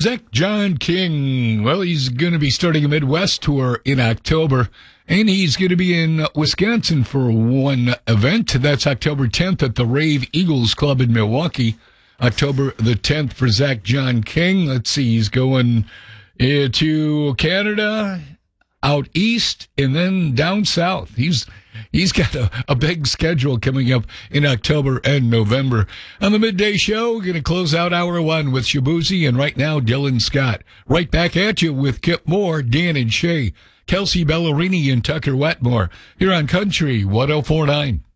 Zach John King, well, he's going to be starting a Midwest tour in October, and he's going to be in Wisconsin for one event. That's October 10th at the Rave Eagles Club in Milwaukee. October the 10th for Zach John King. Let's see, he's going to Canada, out east, and then down south. He's got a big schedule coming up in October and November. On the Midday Show, we're going to close out Hour 1 with Shabuzi, and right now, Dylan Scott. Right back at you with Kip Moore, Dan and Shay, Kelsey Ballerini, and Tucker Wetmore here on Country 104.9.